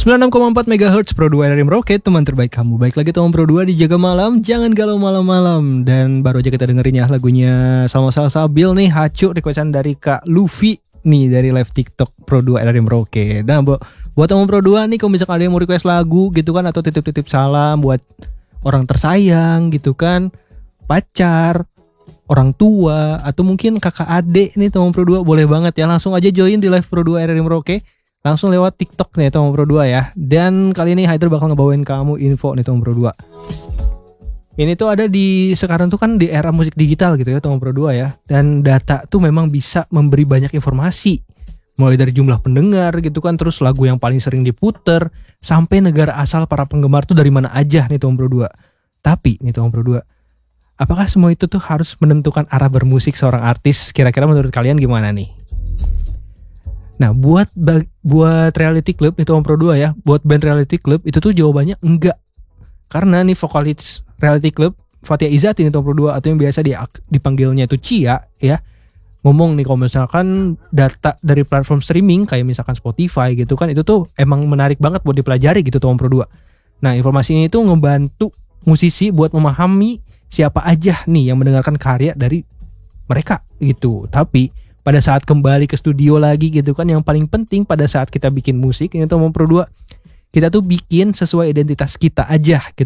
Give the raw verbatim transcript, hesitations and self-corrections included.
sembilan puluh enam koma empat megahertz Pro dua R R I Merauke, teman terbaik kamu. Baik lagi teman Pro dua di Jaga Malam, jangan galau malam-malam. Dan baru aja kita dengerin ya lagunya Salma Salsabil nih, Hacu, requestan dari Kak Luffy nih dari live TikTok Pro dua R R I Merauke. Dan buat buat teman Pro dua nih, kalau misalkan ada yang mau request lagu gitu kan, atau titip-titip salam buat orang tersayang gitu kan, pacar, orang tua, atau mungkin kakak adik nih teman Pro dua, boleh banget ya, langsung aja join di live Pro dua R R I Merauke. Langsung lewat TikTok nih teman Pro dua ya. Dan kali ini Haider bakal ngebawain kamu info nih teman Pro dua. Ini tuh ada di sekarang tuh kan di era musik digital gitu ya teman Pro dua ya. Dan data tuh memang bisa memberi banyak informasi. Mulai dari jumlah pendengar gitu kan, terus lagu yang paling sering diputer, sampai negara asal para penggemar tuh dari mana aja nih teman Pro dua. Tapi nih teman Pro dua, apakah semua itu tuh harus menentukan arah bermusik seorang artis? Kira-kira menurut kalian gimana nih? Nah, buat buat Reality Club itu Om Pro dua ya, buat band Reality Club itu tuh jawabannya enggak. Karena nih vokalis Reality Club Fathia Izzati nih Om Pro dua, atau yang biasa dipanggilnya itu Cia ya, ngomong nih kalau misalkan data dari platform streaming kayak misalkan Spotify gitu kan, itu tuh emang menarik banget buat dipelajari gitu Om Pro dua. Nah, informasi ini tuh ngebantu musisi buat memahami siapa aja nih yang mendengarkan karya dari mereka gitu. Tapi pada saat kembali ke studio lagi gitu kan, yang paling penting pada saat kita bikin musik ini tuh Om Pro dua, kita tuh bikin sesuai identitas kita aja gitu.